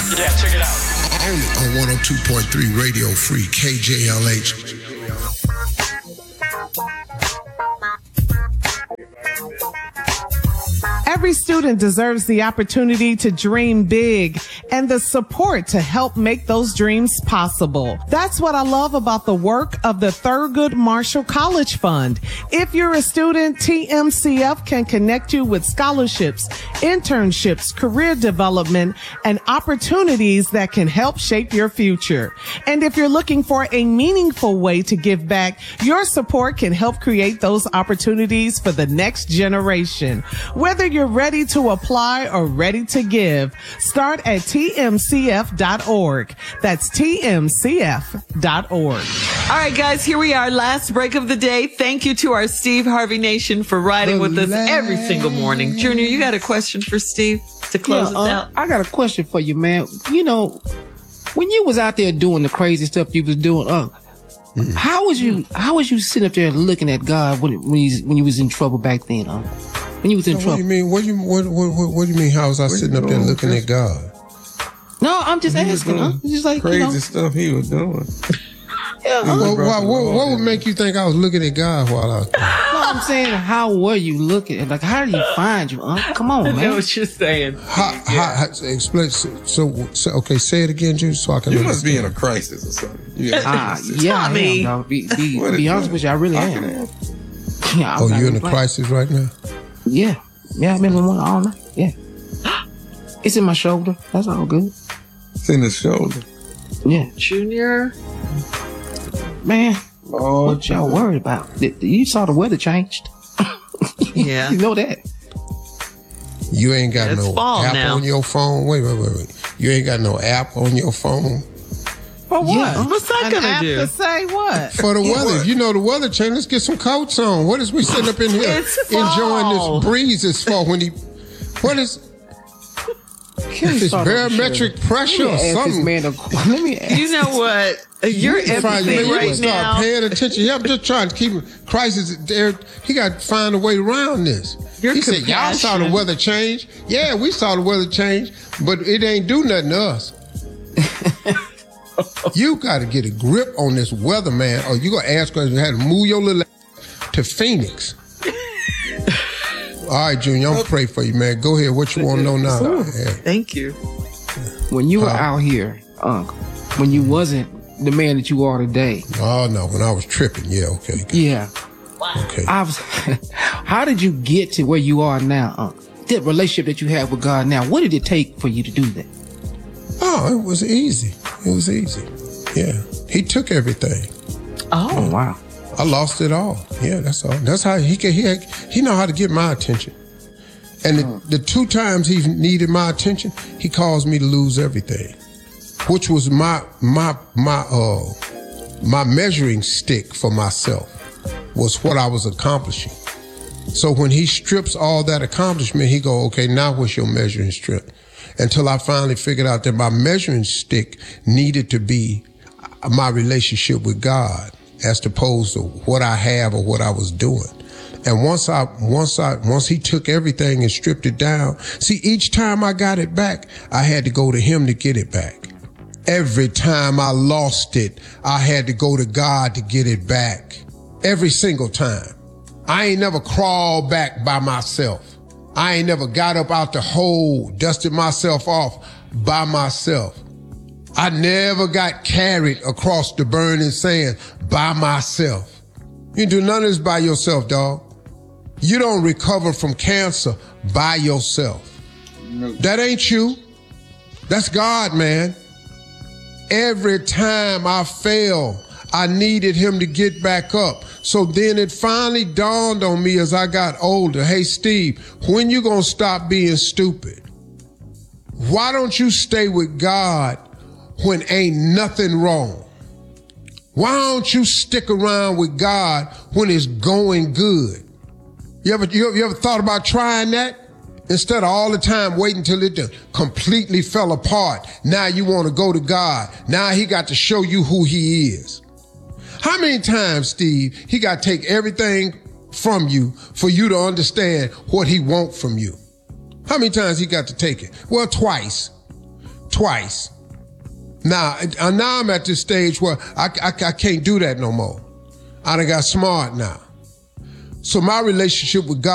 Yeah, check it out. Only on 102.3 Radio Free KJLH. Every student deserves the opportunity to dream big and the support to help make those dreams possible. That's what I love about the work of the Thurgood Marshall College Fund. If you're a student, TMCF can connect you with scholarships, internships, career development, and opportunities that can help shape your future. And if you're looking for a meaningful way to give back, your support can help create those opportunities for the next generation. Whether you're ready to apply or ready to give, start at tmcf.org. That's tmcf.org. All right, guys, here we are. Last break of the day. Thank you to our Steve Harvey Nation for riding with us every single morning. Junior, you got a question for Steve to close us out? I got a question for you, man. You know, when you was out there doing the crazy stuff you was doing, how was you sitting up there looking at God when you was in trouble back then, When you was in trouble. What do you mean? What do you mean? How was I sitting up there looking at God? No, I'm just asking. Just like crazy stuff he was doing. What would make you think I was looking at God while I was? No, I'm saying, how were you looking? Like, how did he find you? Come on, man. I know what you're saying. Explain. So, okay, say it again, Jude, so I can. You must be in a crisis or something. Yeah, I am, dog. Be honest with you, I really am. Yeah, you're in a crisis right now? Yeah, I've been in one all night. Yeah. It's in my shoulder. That's all good. It's in the shoulder. Yeah. Junior. Man, what y'all worried about? You saw the weather changed. Yeah. You know that. You ain't got It's no fall app now. on your phone? Wait. You ain't got no app on your phone? For what? Yeah. What's that An gonna app do? to say what? For the weather. You know the weather change. Let's get some coats on. What is we sitting up in here It's fall. enjoying this breeze is for when he... What is... It's barometric pressure or something. Let me ask. You know what? You're everything right start now. paying attention. Yeah, I'm just trying to keep crisis there. He got to find a way around this. He said, y'all saw the weather change. Yeah, we saw the weather change, but it ain't do nothing to us. You got to get a grip on this weather, man, or you going to ask us how to move your little ass to Phoenix. All right, Junior, I'm going to pray for you, man. Go ahead. What you want to know now? Yeah. Thank you. When you were out here, when you wasn't the man that you are today. Oh, no, when I was tripping. Yeah, okay. Yeah. Okay. How did you get to where you are now, that relationship that you have with God now, what did it take for you to do that? Oh, it was easy. It was easy. Yeah. He took everything. Oh, wow. I lost it all. Yeah, that's all. That's how he know how to get my attention. And the two times he needed my attention, he caused me to lose everything, which was my measuring stick for myself, was what I was accomplishing. So when he strips all that accomplishment, he go, okay, now what's your measuring stick? Until I finally figured out that my measuring stick needed to be my relationship with God, as opposed to what I have or what I was doing. And once he took everything and stripped it down, see, each time I got it back, I had to go to him to get it back. Every time I lost it, I had to go to God to get it back. Every single time. I ain't never crawled back by myself. I ain't never got up out the hole, dusted myself off by myself. I never got carried across the burning sand by myself. You do none of this by yourself, dog. You don't recover from cancer by yourself. That ain't you. That's God, man. Every time I fell, I needed him to get back up. So then it finally dawned on me as I got older, hey, Steve, when you gonna stop being stupid? Why don't you stay with God when ain't nothing wrong? Why don't you stick around with God when it's going good? You ever thought about trying that? Instead of all the time waiting till it completely fell apart. Now you want to go to God. Now he got to show you who he is. How many times, Steve, he got to take everything from you for you to understand what he wants from you? How many times he got to take it? Well, twice. twice. Now I'm at this stage where I can't do that no more. I done got smart now. So my relationship with God